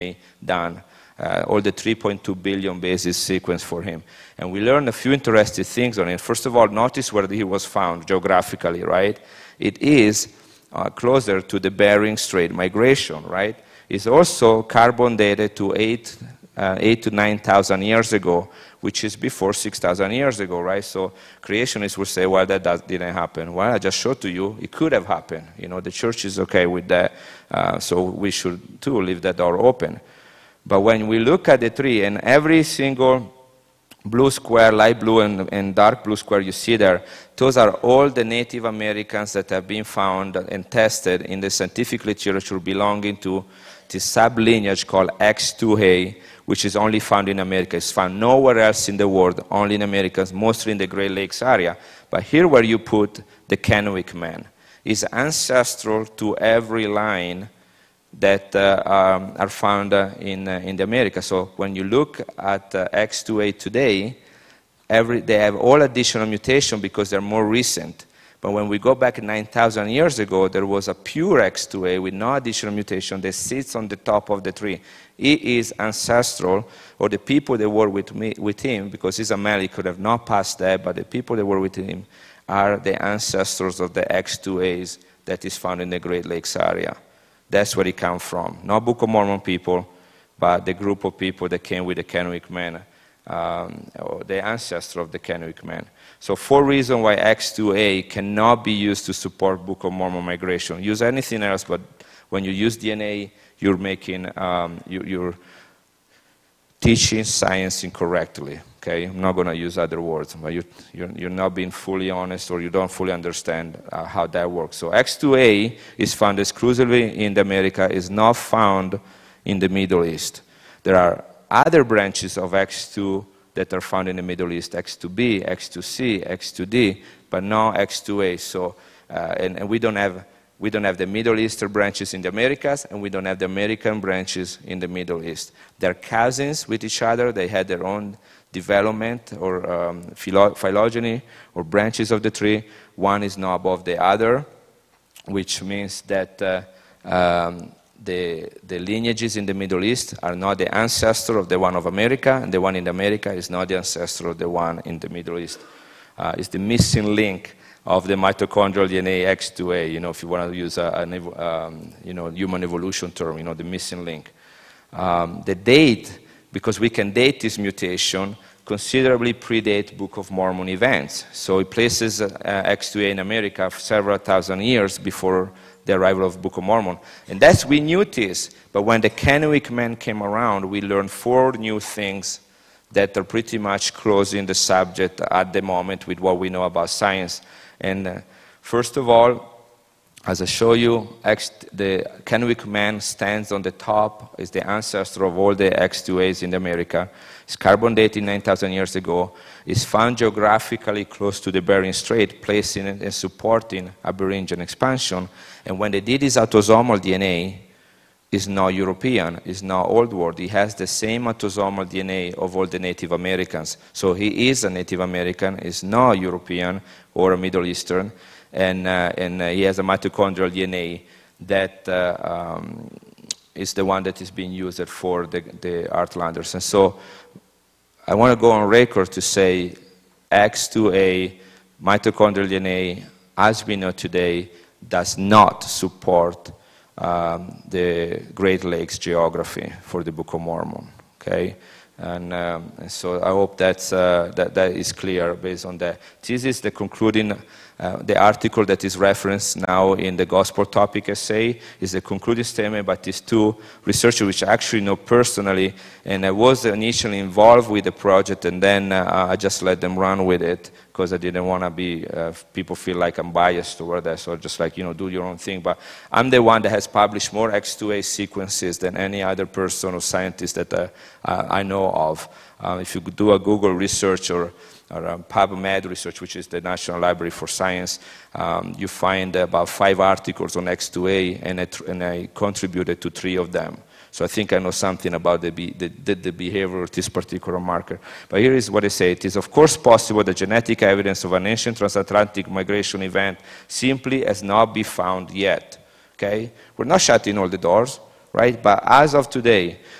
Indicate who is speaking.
Speaker 1: done. All the 3.2 billion bases sequence for him. And we learned a few interesting things on it. First of all, notice where he was found geographically, right? It is closer to the Bering Strait migration, right? It's also carbon dated to 8 to 9,000 years ago, which is before 6,000 years ago, right? So creationists will say, well, that didn't happen. Well, I just showed to you, it could have happened. You know, the church is okay with that, so we should too leave that door open. But when we look at the tree, and every single blue square, light blue and dark blue square you see there, those are all the Native Americans that have been found and tested in the scientific literature belonging to this sublineage called X2A, which is only found in America. It's found nowhere else in the world, only in America, mostly in the Great Lakes area. But here where you put the Kennewick man is ancestral to every line that are found in the America. So when you look at X2A today, they have all additional mutation because they're more recent. But when we go back 9,000 years ago, there was a pure X2A with no additional mutation that sits on the top of the tree. It is ancestral, or the people that were with him, because he's a male, he could have not passed that, but the people that were with him are the ancestors of the X2As that is found in the Great Lakes area. That's where it comes from. Not Book of Mormon people, but the group of people that came with the Kennewick man, or the ancestor of the Kennewick man. So 4 reasons why X2A cannot be used to support Book of Mormon migration. Use anything else, but when you use DNA, you're making, you're teaching science incorrectly. Okay, I'm not going to use other words, but you're not being fully honest, or you don't fully understand how that works. So X2A is found exclusively in the America, is not found in the Middle East. There are other branches of X2 that are found in the Middle East, X2B, X2C, X2D, but no X2A. So, and we don't have the Middle Eastern branches in the Americas, and we don't have the American branches in the Middle East. They're cousins with each other. They had their own development or phylogeny or branches of the tree. One is not above the other, which means that the lineages in the Middle East are not the ancestor of the one of America, and the one in America is not the ancestor of the one in the Middle East. It's the missing link of the mitochondrial DNA X2A, you know, if you want to use a human evolution term, the missing link. The date, because we can date this mutation, considerably predate Book of Mormon events. So it places X2A in America several thousand years before the arrival of Book of Mormon. And we knew this, but when the Kennewick man came around, we learned 4 new things that are pretty much closing the subject at the moment with what we know about science. And first of all, as I show you, the Kennewick man stands on the top, is the ancestor of all the X2As in America. It's carbon dated 9,000 years ago. It's found geographically close to the Bering Strait, placing and supporting Aboriginal expansion. And when they did his autosomal DNA, it's not European, it's not Old World. He has the same autosomal DNA of all the Native Americans. So he is a Native American, is not European or a Middle Eastern. And he has a mitochondrial DNA that is the one that is being used for the Heartlanders. And so I want to go on record to say X2A mitochondrial DNA, as we know today, does not support the Great Lakes geography for the Book of Mormon. Okay? And so I hope that is clear based on that. This is the concluding, the article that is referenced now in the Gospel Topic essay is the concluding statement by these 2 researchers, which I actually know personally, and I was initially involved with the project, and then I just let them run with it because I didn't want to be, people feel like I'm biased toward that, so just like, do your own thing. But I'm the one that has published more X2A sequences than any other person or scientist that I know of. If you do a Google research or PubMed research, which is the National Library for Science, you find about 5 articles on X2A, and I contributed to 3 of them. So I think I know something about the behavior of this particular marker. But here is what I say. It is of course possible that genetic evidence of an ancient transatlantic migration event simply has not been found yet. Okay? We're not shutting all the doors. right? But as of today,